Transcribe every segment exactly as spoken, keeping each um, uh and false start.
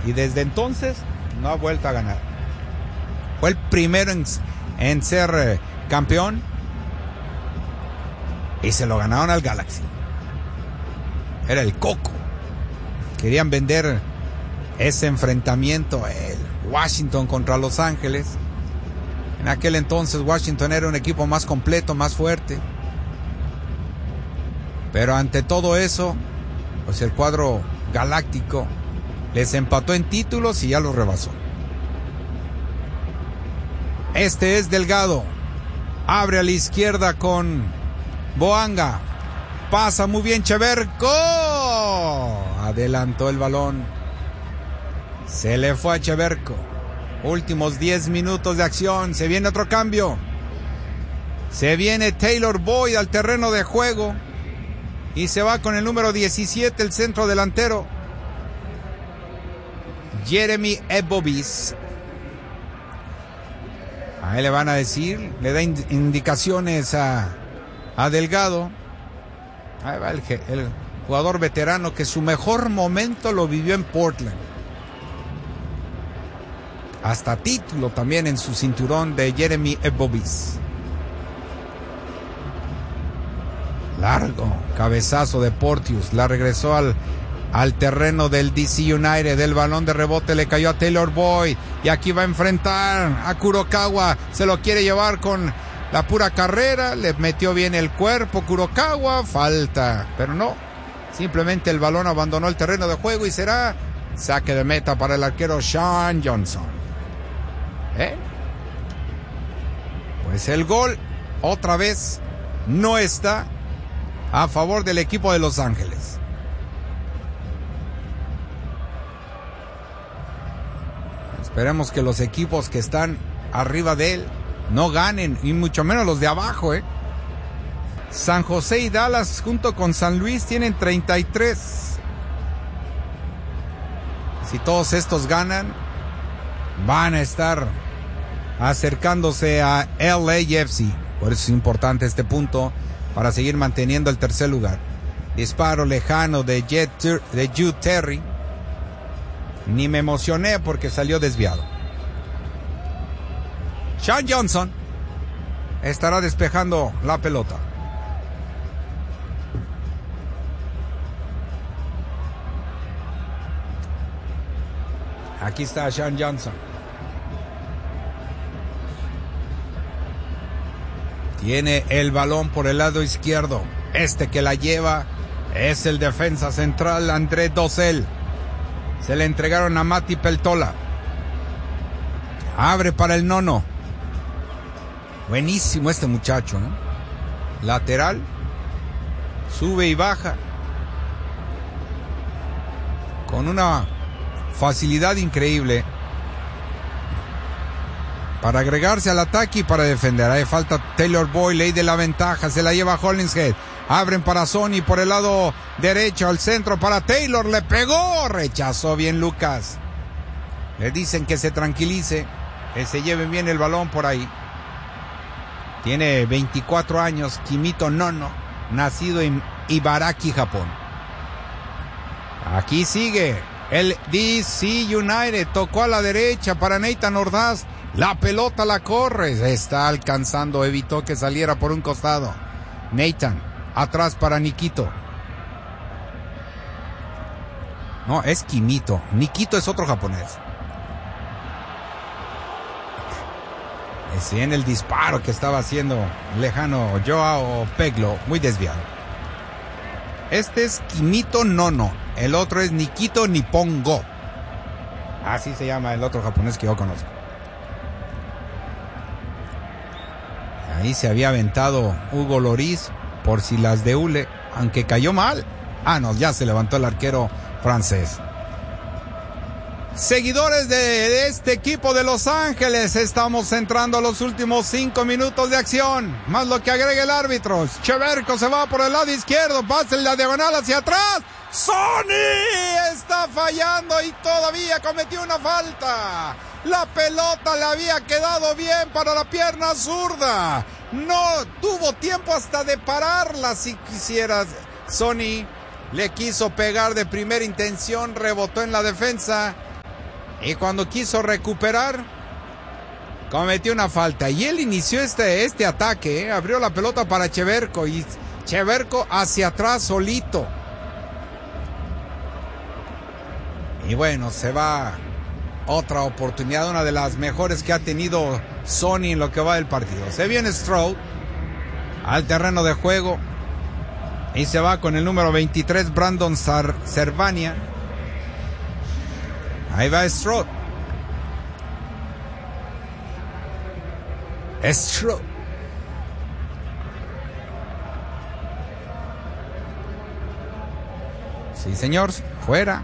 Y desde entonces no ha vuelto a ganar. Fue el primero en, en ser eh, campeón. Y se lo ganaron al Galaxy. Era el coco. Querían vender ese enfrentamiento, el Washington contra Los Ángeles. En aquel entonces Washington era un equipo más completo, más fuerte. Pero ante todo eso, pues el cuadro galáctico les empató en títulos y ya los rebasó. Este es Delgado. Abre a la izquierda con Boanga. Pasa muy bien Cheverko. Adelantó el balón. Se le fue a Cheverko. Últimos diez minutos de acción. Se viene otro cambio. Se viene Taylor Boyd al terreno de juego. Y se va con el número diecisiete, el centro delantero. Jeremy Ebobis. Ahí le van a decir. Le da ind- indicaciones a, a Delgado. Ahí va el, el jugador veterano que su mejor momento lo vivió en Portland. Hasta título también en su cinturón de Jeremy Ebobis. Largo cabezazo de Porteous. La regresó al, al terreno del D C United. El balón de rebote le cayó a Taylor Boyd. Y aquí va a enfrentar a Kurokawa. Se lo quiere llevar con la pura carrera. Le metió bien el cuerpo Kurokawa. Falta. Pero no. Simplemente el balón abandonó el terreno de juego y será saque de meta para el arquero Sean Johnson. ¿Eh? Pues el gol otra vez no está a favor del equipo de Los Ángeles. Esperemos que los equipos que están arriba de él no ganen, y mucho menos los de abajo, ¿eh? San José y Dallas junto con San Luis tienen treinta y tres. Si todos estos ganan, van a estar acercándose a L A F C. Por eso es importante este punto para seguir manteniendo el tercer lugar. Disparo lejano de, Jet, de Jude Terry. Ni me emocioné porque salió desviado. Sean Johnson estará despejando la pelota. Aquí está Sean Johnson. Tiene el balón por el lado izquierdo. Este que la lleva es el defensa central André Dossel. Se le entregaron a Mati Peltola. Abre para el nono. Buenísimo este muchacho, ¿no? Lateral. Sube y baja. Con una facilidad increíble para agregarse al ataque y para defender. Ahí falta Taylor Boyd, ley de la ventaja, se la lleva Hollingshead. Abren para Sony por el lado derecho, al centro para Taylor, le pegó, rechazó bien Lucas. Le dicen que se tranquilice, que se lleve bien el balón por ahí. Tiene veinticuatro años, Kimito Nono, nacido en Ibaraki, Japón. Aquí sigue el D C United, tocó a la derecha para Nathan Ordaz. La pelota la corre, está alcanzando, evitó que saliera por un costado. Nathan, atrás para Nikito. No, es Kimito. Nikito es otro japonés. Sí, en el disparo que estaba haciendo lejano Joao Peglo, muy desviado. Este es Kimito Nono, el otro es Nikito Nippongo. Así se llama el otro japonés que yo conozco. Ahí se había aventado Hugo Lloris por si las de hule, aunque cayó mal. Ah, no, ya se levantó el arquero francés. Seguidores de, de este equipo de Los Ángeles, estamos entrando a los últimos cinco minutos de acción, más lo que agrega el árbitro. Cheverko se va por el lado izquierdo, pasa en la diagonal hacia atrás. Sony está fallando y todavía cometió una falta. La pelota le había quedado bien para la pierna zurda. No tuvo tiempo hasta de pararla si quisieras. Sony le quiso pegar de primera intención, rebotó en la defensa Y cuando quiso recuperar, cometió una falta. Y él inició este, este ataque, ¿eh? Abrió la pelota para Cheverko. Y Cheverko hacia atrás solito. Y bueno, se va otra oportunidad, una de las mejores que ha tenido Sonny en lo que va del partido. Se viene Strode al terreno de juego y se va con el número veintitrés, Brandon Servania. Ahí va Strode. Strode. Sí, señor, fuera.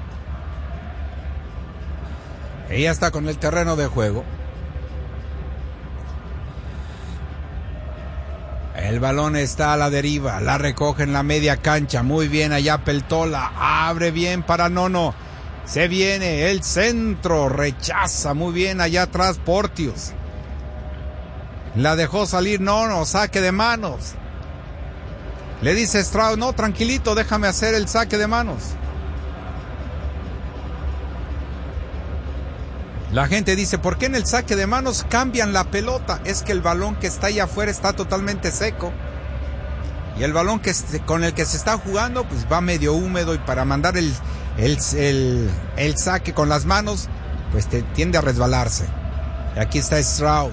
Ella está con el terreno de juego. El balón está a la deriva. La recoge en la media cancha. Muy bien allá Peltola. Abre bien para Nono. Se viene el centro. Rechaza muy bien allá atrás Porteous. La dejó salir Nono. Saque de manos. Le dice Strauss, no, tranquilito, déjame hacer el saque de manos. La gente dice, ¿por qué en el saque de manos cambian la pelota? Es que el balón que está ahí afuera está totalmente seco. Y el balón que se, con el que se está jugando, pues va medio húmedo. Y para mandar el, el, el, el saque con las manos, pues te, tiende a resbalarse. Y aquí está Strauss.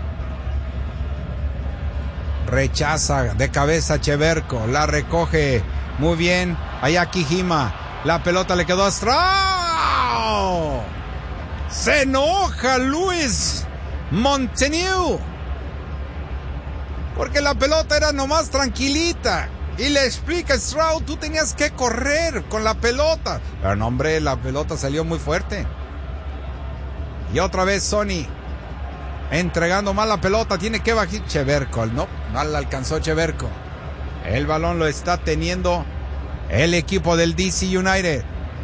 Rechaza de cabeza Cheverko. La recoge muy bien. Allá Kijima. La pelota le quedó a Strauss. Se enoja Luis Montagnier porque la pelota era nomás tranquilita y le explica a Strauss, tú tenías que correr con la pelota, pero no, hombre, la pelota salió muy fuerte. Y otra vez Sonny entregando mal la pelota, tiene que bajar Cheverko, no, no la alcanzó Cheverko. El balón lo está teniendo el equipo del D C United.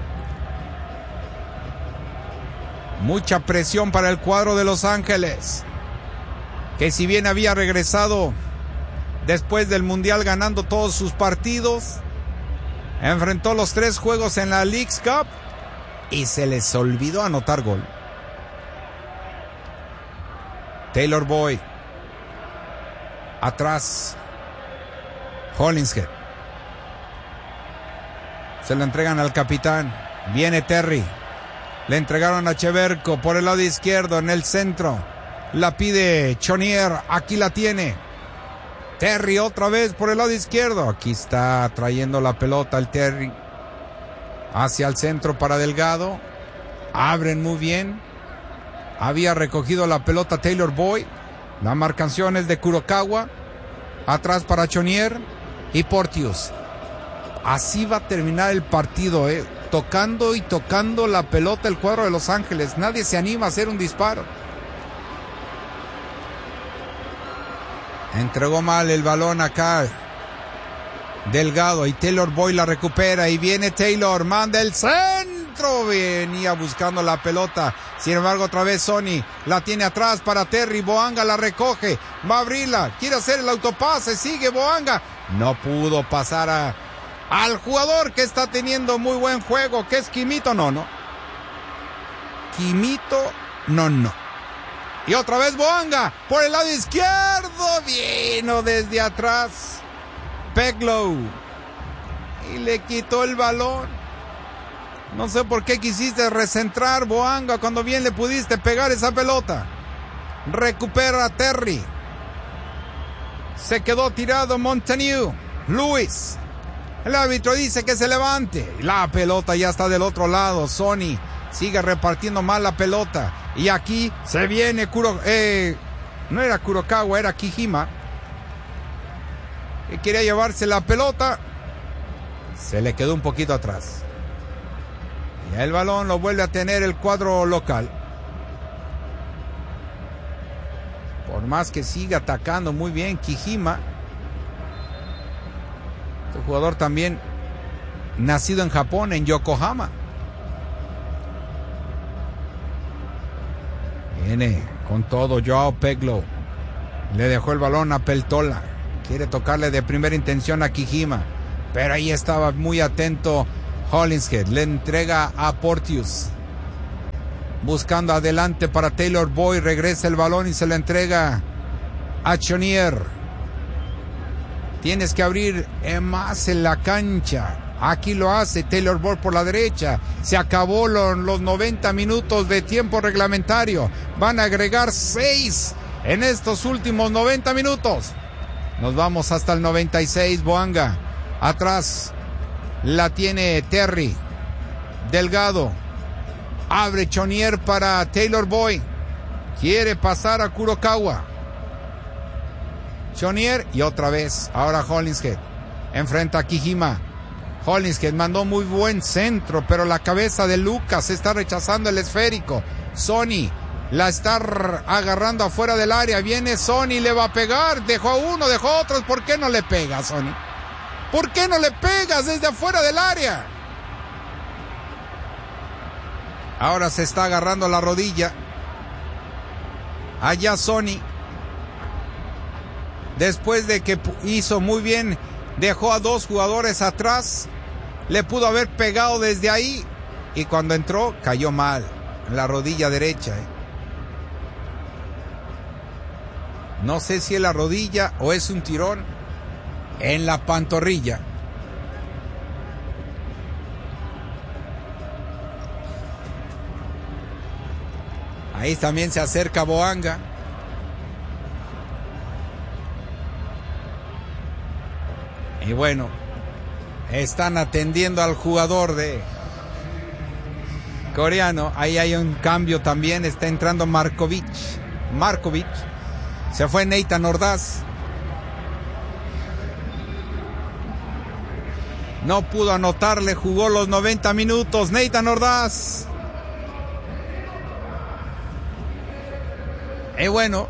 Mucha presión para el cuadro de Los Ángeles, que si bien había regresado después del Mundial ganando todos sus partidos, enfrentó los tres juegos en la Leagues Cup y se les olvidó anotar gol. Taylor Boyd. Atrás. Hollingshead. Se lo entregan al capitán. Viene Terry. Le entregaron a Cheverko por el lado izquierdo en el centro. La pide Chonier. Aquí la tiene. Terry otra vez por el lado izquierdo. Aquí está trayendo la pelota el Terry. Hacia el centro para Delgado. Abren muy bien. Había recogido la pelota Taylor Boyd. La marcación es de Kurokawa. Atrás para Chonier y Porteous. Así va a terminar el partido, eh. Tocando y tocando la pelota el cuadro de Los Ángeles. Nadie se anima a hacer un disparo. Entregó mal el balón acá Delgado y Taylor Boyd la recupera y viene Taylor, manda el centro, venía buscando la pelota, sin embargo otra vez Sonny la tiene atrás para Terry, Boanga la recoge, va a abrirla, quiere hacer el autopase, sigue Boanga, no pudo pasar a al jugador que está teniendo muy buen juego, que es Quimito Nono. Quimito Nono. Y otra vez Boanga, por el lado izquierdo, vino desde atrás Peglow. Y le quitó el balón. No sé por qué quisiste recentrar, Boanga, cuando bien le pudiste pegar esa pelota. Recupera a Terry. Se quedó tirado Montagnier. Luis. El árbitro dice que se levante. La pelota ya está del otro lado. Sonny sigue repartiendo mal la pelota. Y aquí se viene Kuro, eh, no era Kurokawa, era Kijima. Que quería llevarse la pelota. Se le quedó un poquito atrás. Y el balón lo vuelve a tener el cuadro local. Por más que siga atacando muy bien Kijima. Este jugador también nacido en Japón, en Yokohama. Viene con todo Joao Peglow. Le dejó el balón a Peltola. Quiere tocarle de primera intención a Kijima. Pero ahí estaba muy atento Hollingshead. Le entrega a Porteous. buscando adelante para Taylor Boyd, regresa el balón y se le entrega a Chonier. Tienes que abrir más en la cancha. Aquí lo hace Taylor Boyd por la derecha. Se acabó lo, los noventa minutos de tiempo reglamentario. Van a agregar seis en estos últimos noventa minutos. Nos vamos hasta el noventa y seis. Boanga atrás la tiene Terry. Delgado abre Chonier para Taylor Boyd. Quiere pasar a Kurokawa. Chonier y otra vez. Ahora Hollingshead enfrenta a Kijima. Hollingshead mandó muy buen centro, pero la cabeza de Lucas está rechazando el esférico. Sonny la está agarrando afuera del área. Viene Sonny, le va a pegar. Dejó a uno, dejó a otros. ¿Por qué no le pega, Sonny? ¿Por qué no le pegas desde afuera del área? Ahora se está agarrando la rodilla. Allá Sonny. Después de que hizo muy bien, dejó a dos jugadores atrás. Le pudo haber pegado desde ahí. Y cuando entró, cayó mal. En la rodilla derecha. ¿eh? No sé si es la rodilla o es un tirón en la pantorrilla. Ahí también se acerca Boanga. Y bueno, están atendiendo al jugador de coreano. Ahí hay un cambio también. Está entrando Markovic. Markovic. Se fue Nathan Ordaz. No pudo anotarle, jugó los noventa minutos. Nathan Ordaz. Y bueno,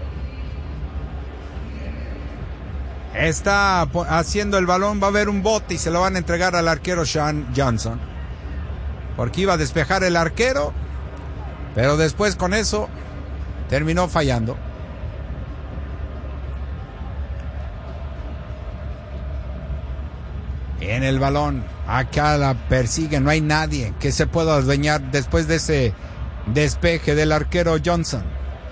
está haciendo el balón, va a haber un bote y se lo van a entregar al arquero Sean Johnson. Porque iba a despejar el arquero, pero después con eso terminó fallando. En el balón, acá la persiguen, no hay nadie que se pueda adueñar después de ese despeje del arquero Johnson.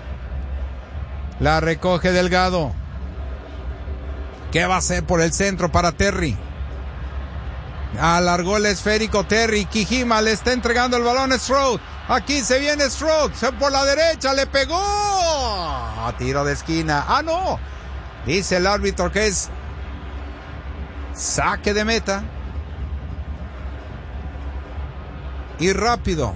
La recoge Delgado. ¿Qué va a hacer por el centro para Terry? Alargó el esférico Terry. Kijima le está entregando el balón a Strode. Aquí se viene Strode. Se por la derecha, le pegó. A tiro de esquina. Ah, no. Dice el árbitro que es saque de meta. Y rápido.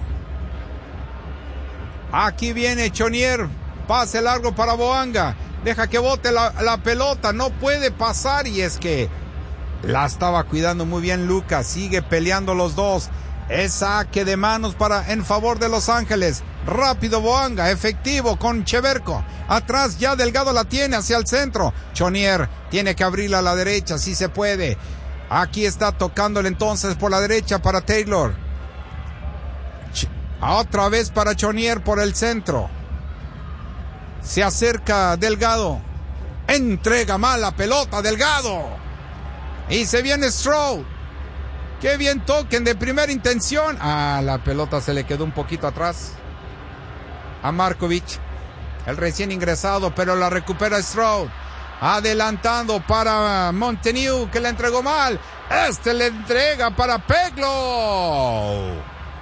Aquí viene Chonier. Pase largo para Boanga. Deja que bote la, la pelota. No puede pasar. Y es que la estaba cuidando muy bien Lucas. Sigue peleando los dos. Es saque de manos para en favor de Los Ángeles. Rápido Boanga. Efectivo con Cheverko. Atrás ya Delgado la tiene hacia el centro. Chonier tiene que abrirla a la derecha. Si se puede. Aquí está tocándole entonces por la derecha para Taylor. Ch- Otra vez para Chonier por el centro. Se acerca Delgado. Entrega mal la pelota Delgado. Y se viene Strode. Qué bien toquen de primera intención. Ah, la pelota se le quedó un poquito atrás a Markovic, el recién ingresado, pero la recupera Strode. Adelantando para Monteniu, que le entregó mal. Este le entrega para Peglo.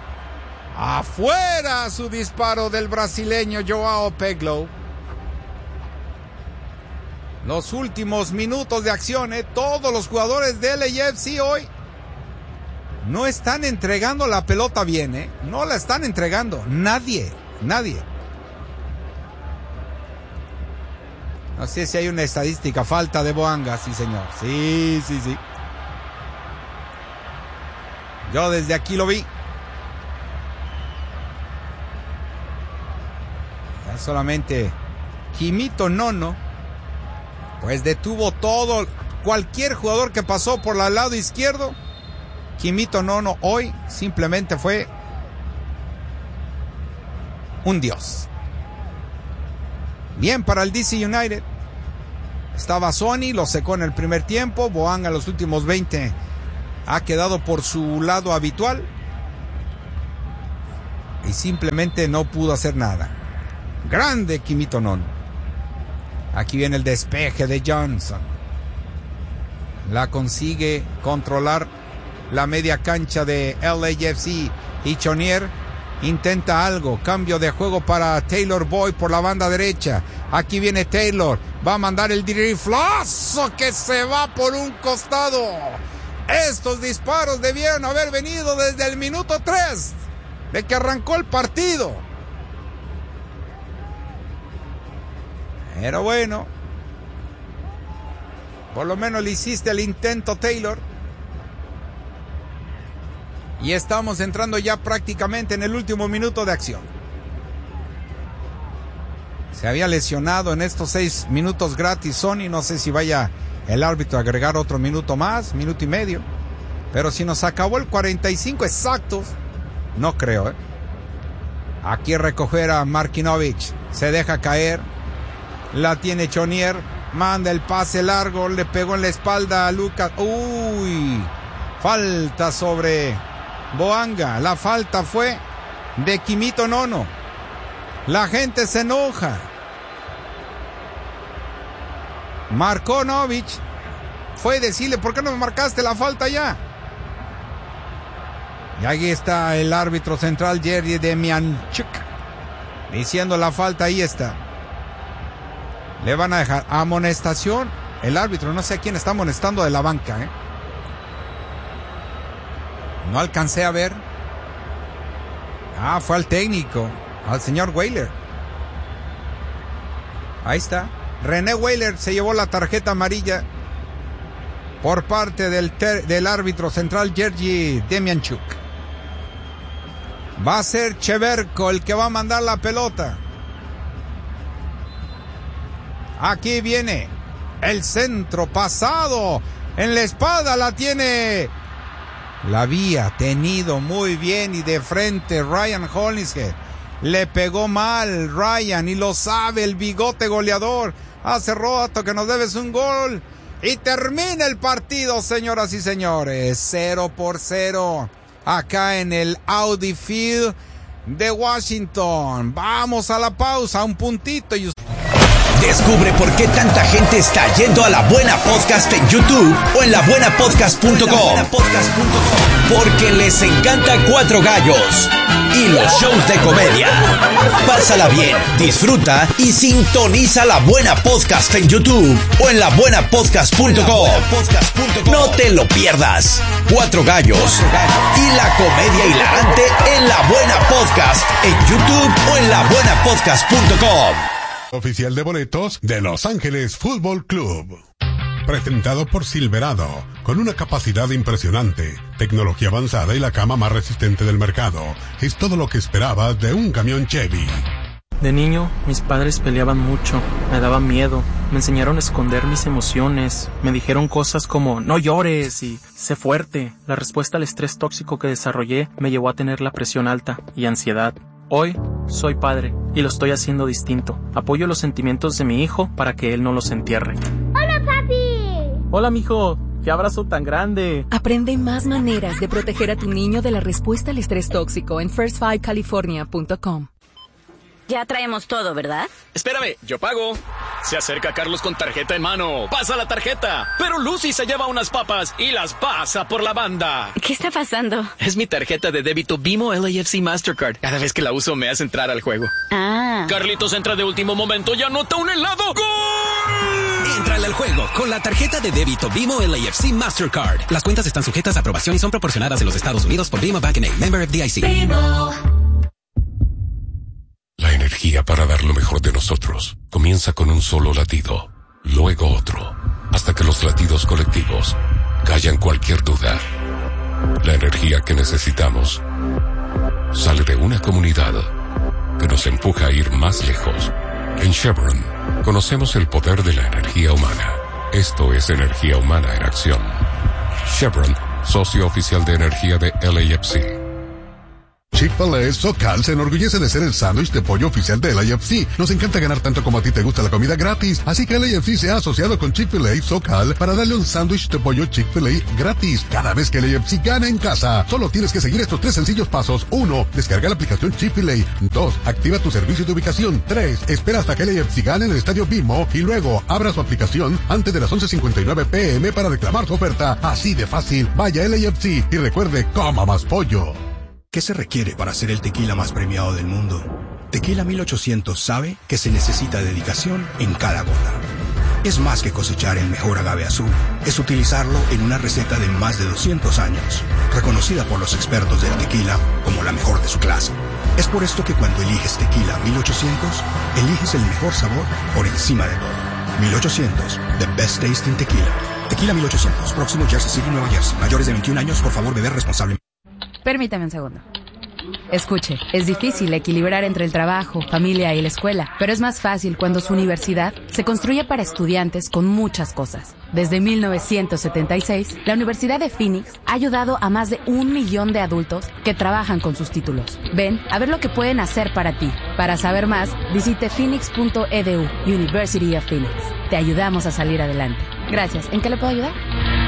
Afuera su disparo del brasileño Joao Peglo. Los últimos minutos de acción, ¿eh? Todos los jugadores de L A F C hoy no están entregando la pelota bien, ¿eh? No la están entregando. Nadie, nadie. No sé si hay una estadística. Falta de Boanga, sí señor. Sí, sí, sí. Yo desde aquí lo vi. Ya solamente Kimito Nono pues detuvo todo, cualquier jugador que pasó por el lado izquierdo. Kimito Nono hoy simplemente fue un dios. Bien para el D C United. Estaba Sonny, lo secó en el primer tiempo. Boanga los últimos veinte ha quedado por su lado habitual. y simplemente no pudo hacer nada. Grande Quimito Nono. Aquí viene el despeje de Johnson. La consigue controlar la media cancha de L A F C y Chonier intenta algo, cambio de juego para Taylor Boyd por la banda derecha. Aquí viene Taylor, va a mandar el riflazo que se va por un costado. Estos disparos debieron haber venido desde el minuto tres de que arrancó el partido. Pero bueno, por lo menos le hiciste el intento, Taylor. Y estamos entrando ya prácticamente en el último minuto de acción. Se había lesionado en estos seis minutos gratis Sony. No sé si vaya el árbitro a agregar otro minuto más, minuto y medio. Pero si nos acabó el cuarenta y cinco exactos, no creo, ¿eh? Aquí recoger a Markinovich. Se deja caer. La tiene Chonier. Manda el pase largo. Le pegó en la espalda a Lucas. Uy. Falta sobre Boanga. La falta fue de Quimito Nono. La gente se enoja. Markinovich fue a decirle: ¿por qué no me marcaste la falta ya? Y ahí está el árbitro central Jerzy Demianchuk diciendo la falta. Ahí está. Le van a dejar amonestación. El árbitro, no sé a quién está amonestando de la banca, ¿eh? No alcancé a ver. Ah, fue al técnico, al señor Weiler. Ahí está. René Weiler se llevó la tarjeta amarilla por parte del, ter- del árbitro central Jerzy Demianchuk. Va a ser Cheverko el que va a mandar la pelota. Aquí viene el centro pasado. En la espalda la tiene. La había tenido muy bien y de frente Ryan Hollingshead. Le pegó mal Ryan y lo sabe el bigote goleador. Hace rato que nos debes un gol. Y termina el partido, señoras y señores. Cero por cero. Acá en el Audi Field de Washington. Vamos a la pausa, un puntito y... Descubre por qué tanta gente está yendo a La Buena Podcast en YouTube o en la buena podcast punto com. Porque les encanta Cuatro Gallos y los shows de comedia. Pásala bien, disfruta y sintoniza La Buena Podcast en YouTube o en la buena podcast punto com. No te lo pierdas. Cuatro Gallos y la comedia hilarante en La Buena Podcast en YouTube o en la buena podcast punto com. Oficial de boletos de Los Ángeles Fútbol Club. Presentado por Silverado, con una capacidad impresionante, tecnología avanzada y la cama más resistente del mercado. Es todo lo que esperabas de un camión Chevy. De niño, mis padres peleaban mucho, me daban miedo, me enseñaron a esconder mis emociones, me dijeron cosas como no llores y sé fuerte. La respuesta al estrés tóxico que desarrollé me llevó a tener la presión alta y ansiedad. Hoy soy padre y lo estoy haciendo distinto. Apoyo los sentimientos de mi hijo para que él no los entierre. ¡Hola, papi! Hola, mijo. ¡Qué abrazo tan grande! Aprende más maneras de proteger a tu niño de la respuesta al estrés tóxico en first five california punto com. Ya traemos todo, ¿verdad? Espérame, yo pago. Se acerca Carlos con tarjeta en mano. Pasa la tarjeta. Pero Lucy se lleva unas papas y las pasa por la banda. ¿Qué está pasando? Es mi tarjeta de débito Bimo L A F C Mastercard. Cada vez que la uso me hace entrar al juego. Ah. Carlitos entra de último momento y anota un helado. ¡Gol! Entrale al juego con la tarjeta de débito Bimo L A F C Mastercard. Las cuentas están sujetas a aprobación y son proporcionadas en los Estados Unidos por Bimo Bank and A, member F D I C. Bimo. La energía para dar lo mejor de nosotros comienza con un solo latido, luego otro, hasta que los latidos colectivos callan cualquier duda. La energía que necesitamos sale de una comunidad que nos empuja a ir más lejos. En Chevron conocemos el poder de la energía humana. Esto es energía humana en acción. Chevron, socio oficial de energía de L A F C. Chick-fil-A SoCal se enorgullece de ser el sándwich de pollo oficial del A F C. Nos encanta ganar tanto como a ti te gusta la comida gratis, así que el A F C se ha asociado con Chick-fil-A SoCal para darle un sándwich de pollo Chick-fil-A gratis cada vez que el A F C gana en casa. Solo tienes que seguir estos tres sencillos pasos. uno. Descarga la aplicación Chick-fil-A. dos. Activa tu servicio de ubicación. tres. Espera hasta que el A F C gane en el Estadio BMO y luego abra su aplicación antes de las once cincuenta y nueve pm para reclamar su oferta. Así de fácil. Vaya al A F C y recuerde, coma más pollo. ¿Qué se requiere para ser el tequila más premiado del mundo? Tequila mil ochocientos sabe que se necesita dedicación en cada gota. Es más que cosechar el mejor agave azul. Es utilizarlo en una receta de más de doscientos años, reconocida por los expertos del tequila como la mejor de su clase. Es por esto que cuando eliges Tequila mil ochocientos, eliges el mejor sabor por encima de todo. mil ochocientos, the best tasting tequila. Tequila mil ochocientos, próximo Jersey City, Nueva Jersey. Mayores de veintiún años, por favor, beber responsablemente. Permítame un segundo. Escuche, es difícil equilibrar entre el trabajo, familia y la escuela, pero es más fácil cuando su universidad se construye para estudiantes con muchas cosas. Desde mil novecientos setenta y seis, la Universidad de Phoenix ha ayudado a más de un millón de adultos que trabajan con sus títulos. Ven a ver lo que pueden hacer para ti. Para saber más, visite phoenix punto e d u, University of Phoenix. Te ayudamos a salir adelante. Gracias. ¿En qué le puedo ayudar?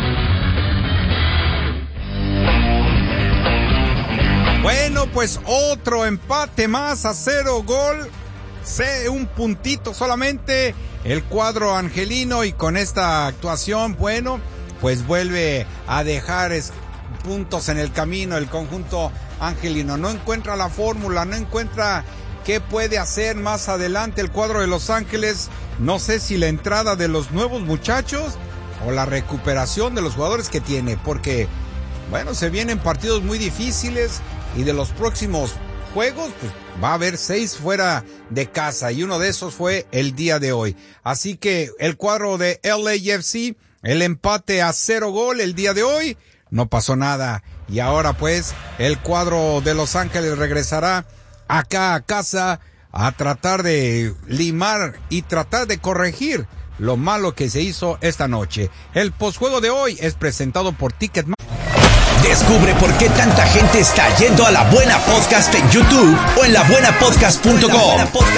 Bueno, pues otro empate más a cero gol. C, un puntito solamente el cuadro angelino, y con esta actuación, bueno, pues vuelve a dejar es, puntos en el camino el conjunto angelino. No encuentra la fórmula, no encuentra qué puede hacer más adelante el cuadro de Los Ángeles. No sé si la entrada de los nuevos muchachos o la recuperación de los jugadores que tiene, porque, bueno, se vienen partidos muy difíciles. Y de los próximos juegos, pues va a haber seis fuera de casa, y uno de esos fue el día de hoy. Así que el cuadro de L A F C, el empate a cero gol el día de hoy, no pasó nada. Y ahora pues el cuadro de Los Ángeles regresará acá a casa a tratar de limar y tratar de corregir lo malo que se hizo esta noche. El posjuego de hoy es presentado por Ticketmaster. Descubre por qué tanta gente está yendo a La Buena Podcast en YouTube o en la buena podcast punto com.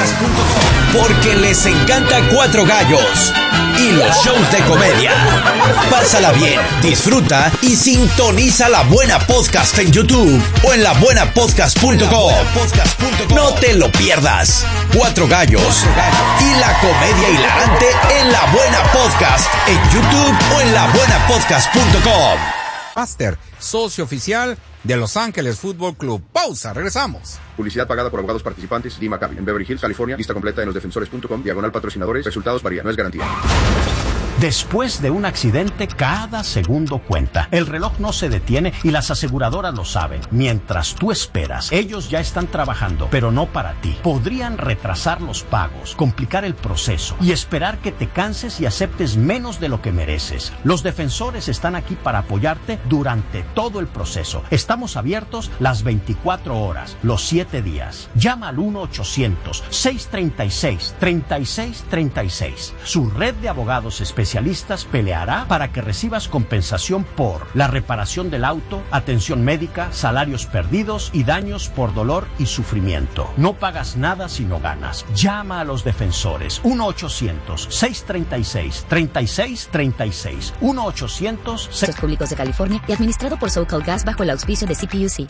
Porque les encanta Cuatro Gallos y los shows de comedia. Pásala bien, disfruta y sintoniza La Buena Podcast en YouTube o en la buena podcast punto com. No te lo pierdas. Cuatro Gallos y la comedia hilarante en La Buena Podcast en YouTube o en la buena podcast punto com. Master, socio oficial de Los Ángeles Fútbol Club. Pausa, regresamos. Publicidad pagada por abogados participantes. D. Maccabi, en Beverly Hills, California. Lista completa en los defensores punto com. Diagonal patrocinadores. Resultados varían. No es garantía. Después de un accidente, cada segundo cuenta. El reloj no se detiene y las aseguradoras lo saben. Mientras tú esperas, ellos ya están trabajando, pero no para ti. Podrían retrasar los pagos, complicar el proceso y esperar que te canses y aceptes menos de lo que mereces. Los defensores están aquí para apoyarte durante todo el proceso. Estamos abiertos las veinticuatro horas, los siete días. Llama al uno ochocientos, seiscientos treinta y seis, treinta y seis treinta y seis. Su red de abogados especialistas especialistas peleará para que recibas compensación por la reparación del auto, atención médica, salarios perdidos y daños por dolor y sufrimiento. No pagas nada si no ganas. Llama a los defensores. uno ochocientos, seiscientos treinta y seis, treinta y seis treinta y seis. uno ochocientos... Servicios Públicos de California y administrado por SoCal Gas bajo el auspicio de C P U C.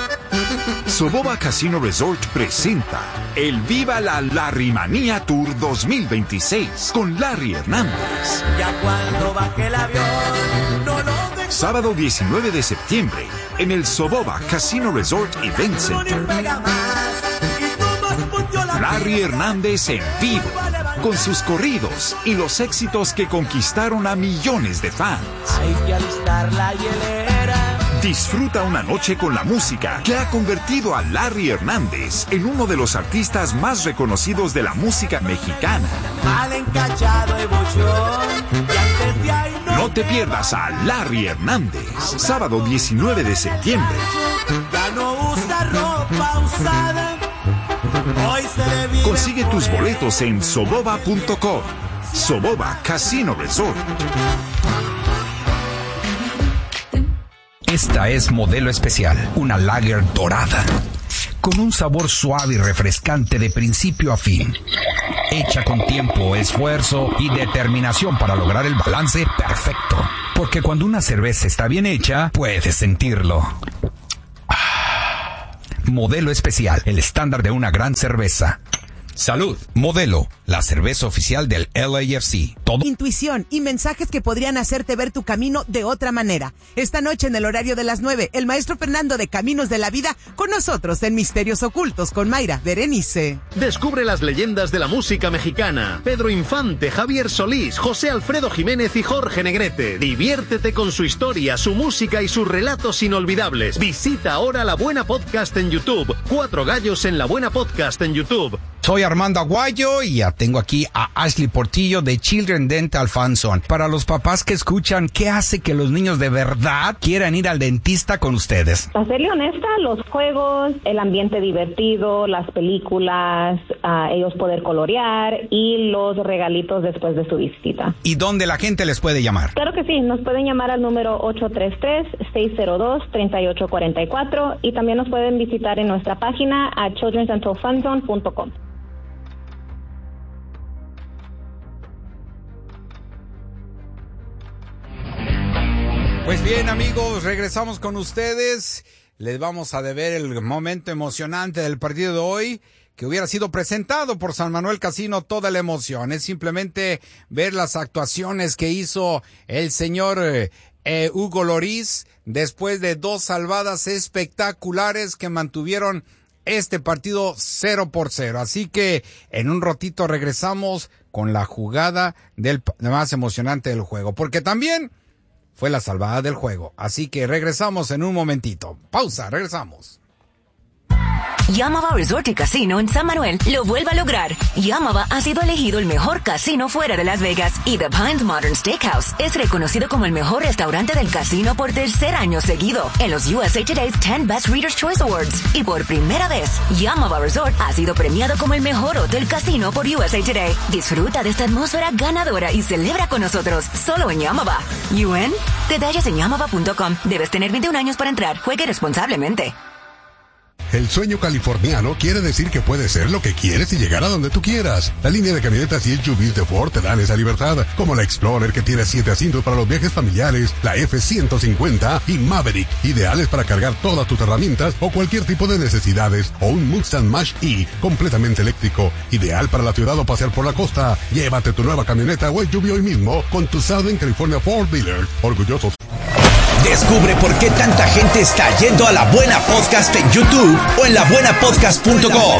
Soboba Casino Resort presenta el Viva la Larrymanía Tour dos mil veintiséis con Larry Hernández. Ya cuando baje el avión, no lo dejo. Sábado diecinueve de septiembre en el Soboba Casino Resort Event Center. Larry Hernández en vivo, con sus corridos y los éxitos que conquistaron a millones de fans. Hay que alistar la hielera. Disfruta una noche con la música que ha convertido a Larry Hernández en uno de los artistas más reconocidos de la música mexicana. Mal encachado y bochón, y antes de ahí no, no te pierdas a Larry Hernández, sábado diecinueve de septiembre. Ya no usa ropa usada. Hoy se le vive. Consigue tus boletos en soboba punto com. Soboba Casino Resort. Esta es Modelo Especial, una lager dorada, con un sabor suave y refrescante de principio a fin. Hecha con tiempo, esfuerzo y determinación para lograr el balance perfecto. Porque cuando una cerveza está bien hecha, puedes sentirlo. Modelo Especial, el estándar de una gran cerveza. Salud. Modelo, la cerveza oficial del L A F C. Todo. Intuición y mensajes que podrían hacerte ver tu camino de otra manera. Esta noche en el horario de las nueve, el maestro Fernando de Caminos de la Vida con nosotros en Misterios Ocultos con Mayra Berenice. Descubre las leyendas de la música mexicana. Pedro Infante, Javier Solís, José Alfredo Jiménez y Jorge Negrete. Diviértete con su historia, su música y sus relatos inolvidables. Visita ahora La Buena Podcast en YouTube. Cuatro Gallos en La Buena Podcast en YouTube. Soy Armando Aguayo y ya tengo aquí a Ashley Portillo de Children Dental Fanzone. Para los papás que escuchan, ¿qué hace que los niños de verdad quieran ir al dentista con ustedes? Para serle honesta, los juegos, el ambiente divertido, las películas, uh, ellos poder colorear y los regalitos después de su visita. ¿Y dónde la gente les puede llamar? Claro que sí, nos pueden llamar al número ocho tres tres, seis cero dos, tres ocho cuatro cuatro y también nos pueden visitar en nuestra página a children dental fanzone punto com. Pues bien, amigos, regresamos con ustedes. Les vamos a deber el momento emocionante del partido de hoy, que hubiera sido presentado por San Manuel Casino. Toda la emoción es simplemente ver las actuaciones que hizo el señor eh, Hugo Lloris después de dos salvadas espectaculares que mantuvieron este partido cero por cero. Así que en un ratito regresamos con la jugada del más emocionante del juego, porque también fue la salvada del juego. Así que regresamos en un momentito. Pausa, regresamos. Yamava Resort y Casino en San Manuel lo vuelve a lograr. Yamava ha sido elegido el mejor casino fuera de Las Vegas y The Pines Modern Steakhouse es reconocido como el mejor restaurante del casino por tercer año seguido en los U S A Today's ten Best Readers' Choice Awards. Y por primera vez, Yamava Resort ha sido premiado como el mejor hotel casino por U S A Today. Disfruta de esta atmósfera ganadora y celebra con nosotros solo en Yamava. ¿You in? Detalles en yamava punto com. Debes tener veintiún años para entrar. Juegue responsablemente. El sueño californiano quiere decir que puedes ser lo que quieres y llegar a donde tú quieras. La línea de camionetas y S U Vs de Ford te dan esa libertad, como la Explorer que tiene siete asientos para los viajes familiares, la F ciento cincuenta y Maverick, ideales para cargar todas tus herramientas o cualquier tipo de necesidades, o un Mustang Mach-E completamente eléctrico, ideal para la ciudad o pasear por la costa. Llévate tu nueva camioneta o S U V hoy mismo con tu Southern California Ford Dealer. Orgullosos. Descubre por qué tanta gente está yendo a La Buena Podcast en YouTube o en la buena podcast punto com.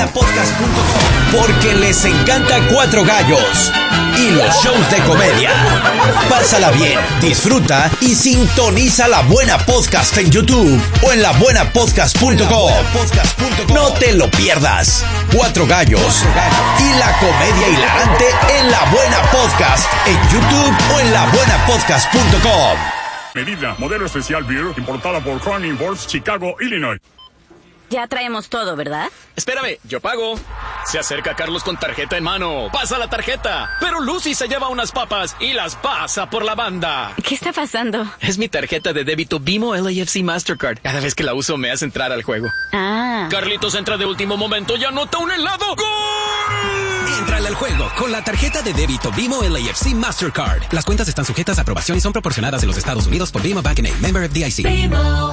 Porque les encanta Cuatro Gallos y los shows de comedia. Pásala bien, disfruta y sintoniza La Buena Podcast en YouTube o en la buena podcast punto com. No te lo pierdas. Cuatro Gallos y la comedia hilarante en La Buena Podcast en YouTube o en la buena podcast punto com. Medida, modelo especial beer, importada por Crown Imports, Chicago, Illinois. Ya traemos todo, ¿verdad? Espérame, yo pago. Se acerca Carlos con tarjeta en mano. Pasa la tarjeta. Pero Lucy se lleva unas papas y las pasa por la banda. ¿Qué está pasando? Es mi tarjeta de débito Bimo L A F C Mastercard. Cada vez que la uso me hace entrar al juego. Ah. Carlitos entra de último momento y anota un helado. ¡Gol! Entrale al juego con la tarjeta de débito Bimo L A F C Mastercard. Las cuentas están sujetas a aprobación y son proporcionadas en los Estados Unidos por Bimo Bank and A, member F D I C. Bimo.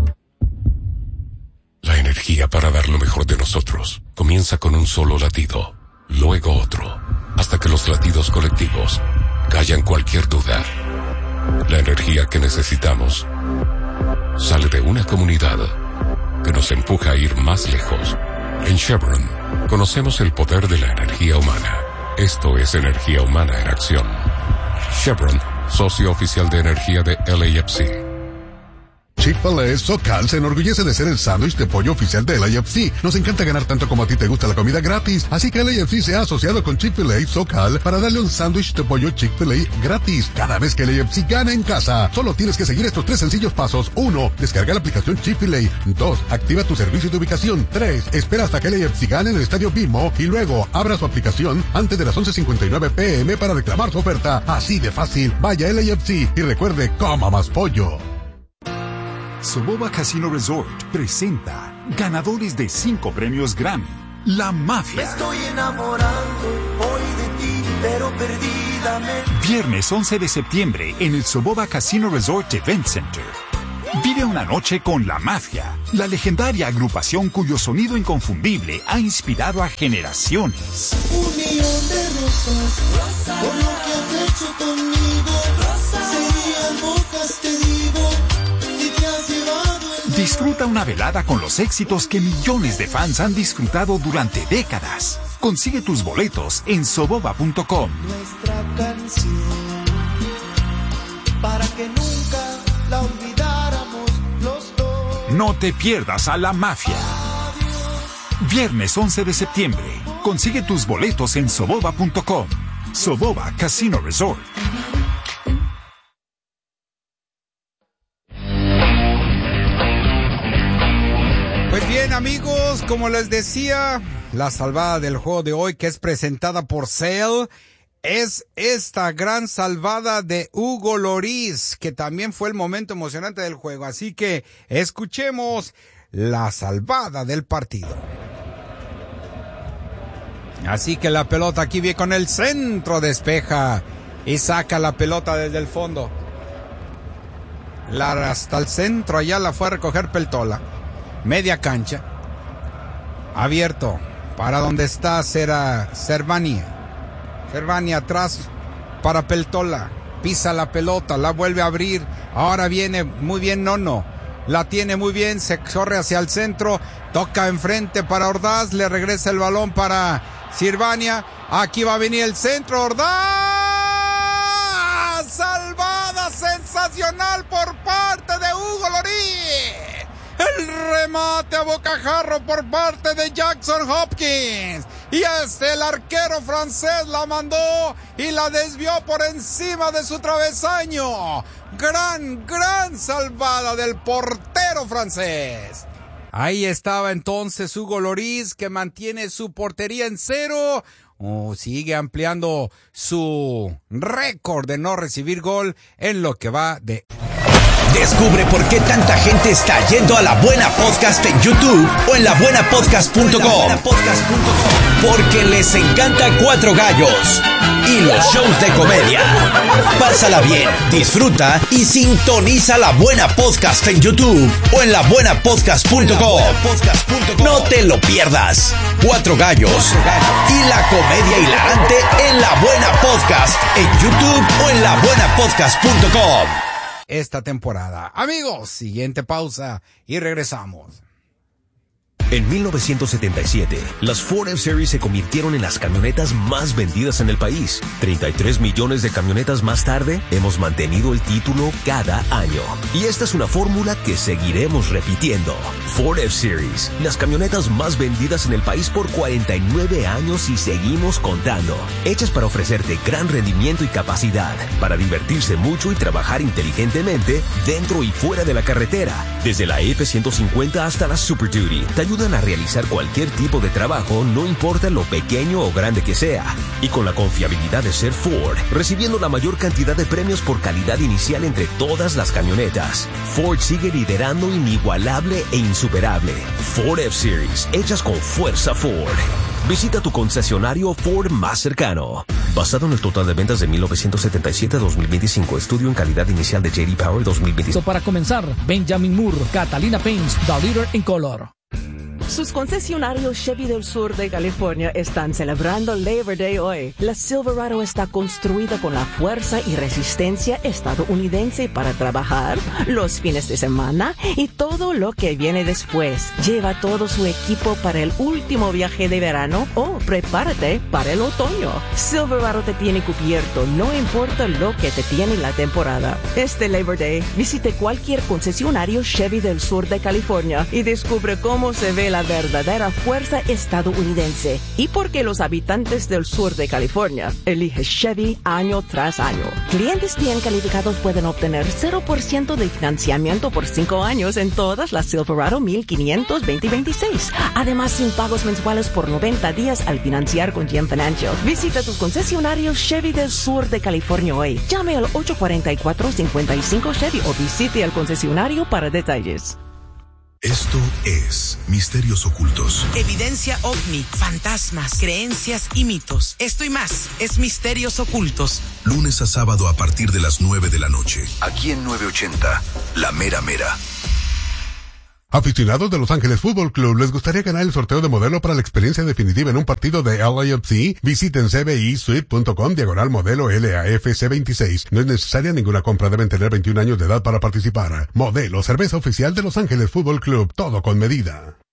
La energía para dar lo mejor de nosotros comienza con un solo latido, luego otro, hasta que los latidos colectivos callan cualquier duda. La energía que necesitamos sale de una comunidad que nos empuja a ir más lejos. En Chevron conocemos el poder de la energía humana. Esto es energía humana en acción. Chevron, socio oficial de energía de L A F C. Chick-fil-A SoCal se enorgullece de ser el sándwich de pollo oficial de L A F C. Nos encanta ganar tanto como a ti te gusta la comida gratis, así que L A F C se ha asociado con Chick-fil-A SoCal para darle un sándwich de pollo Chick-fil-A gratis cada vez que L A F C gana en casa. Solo tienes que seguir estos tres sencillos pasos. Uno, descarga la aplicación Chick-fil-A. Dos, activa tu servicio de ubicación. Tres, espera hasta que L A F C gane en el estadio Bimo y luego abra su aplicación antes de las once cincuenta y nueve pm para reclamar su oferta. Así de fácil. Vaya a L A F C y recuerde, coma más pollo. Soboba Casino Resort presenta ganadores de cinco premios Grammy. La Mafia. Me estoy enamorando hoy de ti, pero perdidamente. Viernes once de septiembre en el Soboba Casino Resort Event Center. Vive una noche con La Mafia, la legendaria agrupación cuyo sonido inconfundible ha inspirado a generaciones. Un millón de rosas, rosa, por lo que has hecho conmigo. Rosa, sería hermosas, te digo, si te has llevado el... Disfruta una velada con los éxitos que millones de fans han disfrutado durante décadas. Consigue tus boletos en soboba punto com. Nuestra canción, para que nunca la olvidáramos los dos. No te pierdas a La Mafia. Viernes once de septiembre. Consigue tus boletos en soboba punto com. Soboba Casino Resort. Pues bien, amigos, como les decía, la salvada del juego de hoy, que es presentada por Sale, es esta gran salvada de Hugo Lloris, que también fue el momento emocionante del juego. Así que escuchemos la salvada del partido. Así que la pelota aquí viene con el centro, despeja y saca la pelota desde el fondo. La hasta el centro, allá la fue a recoger Peltola. Media cancha. Abierto para donde está Cera, Cervania. Cervania atrás para Peltola. Pisa la pelota, la vuelve a abrir. Ahora viene muy bien Nono. La tiene muy bien, se corre hacia el centro. Toca enfrente para Ordaz. Le regresa el balón para Cervania. Aquí va a venir el centro. Ordaz. Salvada sensacional por parte de Hugo Lloris. El remate a bocajarro por parte de Jackson Hopkins. Y este, el arquero francés, la mandó y la desvió por encima de su travesaño. Gran, gran salvada del portero francés. Ahí estaba entonces Hugo Lloris, que mantiene su portería en cero. Oh, sigue ampliando su récord de no recibir gol en lo que va de... Descubre por qué tanta gente está yendo a La Buena Podcast en YouTube o en la buena podcast punto com. Porque les encanta Cuatro Gallos y los shows de comedia. Pásala bien, disfruta y sintoniza La Buena Podcast en YouTube o en la buena podcast punto com. No te lo pierdas. Cuatro Gallos y la comedia hilarante en La Buena Podcast en YouTube o en la buena podcast punto com. Esta temporada. Amigos, siguiente pausa y regresamos. En mil novecientos setenta y siete, las Ford F-Series se convirtieron en las camionetas más vendidas en el país. treinta y tres millones de camionetas más tarde, hemos mantenido el título cada año. Y esta es una fórmula que seguiremos repitiendo. Ford F-Series, las camionetas más vendidas en el país por cuarenta y nueve años y seguimos contando. Hechas para ofrecerte gran rendimiento y capacidad, para divertirse mucho y trabajar inteligentemente dentro y fuera de la carretera. Desde la F ciento cincuenta hasta la Super Duty, te ayudan a realizar cualquier tipo de trabajo, no importa lo pequeño o grande que sea. Y con la confiabilidad de ser Ford, recibiendo la mayor cantidad de premios por calidad inicial entre todas las camionetas. Ford sigue liderando inigualable e insuperable. Ford F-Series, hechas con fuerza Ford. Visita tu concesionario Ford más cercano. Basado en el total de ventas de mil novecientos setenta y siete a dos mil veinticinco, estudio en calidad inicial de J D Power dos mil veinticinco. Para comenzar, Benjamin Moore, Catalina Paints, The Leader in Color. Sus concesionarios Chevy del sur de California están celebrando Labor Day hoy. La Silverado está construida con la fuerza y resistencia estadounidense para trabajar los fines de semana y todo lo que viene después. Lleva todo su equipo para el último viaje de verano o prepárate para el otoño. Silverado te tiene cubierto, no importa lo que te tiene la temporada. Este Labor Day, visite cualquier concesionario Chevy del sur de California y descubre cómo se ve la verdadera fuerza estadounidense y por qué los habitantes del sur de California eligen Chevy año tras año. Clientes bien calificados pueden obtener cero por ciento de financiamiento por cinco años en todas las Silverado mil quinientos veinte veintiséis. Además, sin pagos mensuales por noventa días al financiar con G M Financial. Visita tus concesionarios Chevy del sur de California hoy. Llame al ocho cuatro cuatro, cinco cinco Chevy o visite el concesionario para detalles. Esto es Misterios Ocultos. Evidencia ovni, fantasmas, creencias y mitos. Esto y más es Misterios Ocultos. Lunes a sábado a partir de las nueve de la noche. Aquí en nueve ochenta, La Mera Mera. Aficionados de Los Ángeles Fútbol Club, ¿les gustaría ganar el sorteo de modelo para la experiencia definitiva en un partido de L A F C? Visiten cbisuite.com diagonal modelo L A F C veintiséis. No es necesaria ninguna compra, deben tener veintiún años de edad para participar. Modelo, cerveza oficial de Los Ángeles Fútbol Club, todo con medida.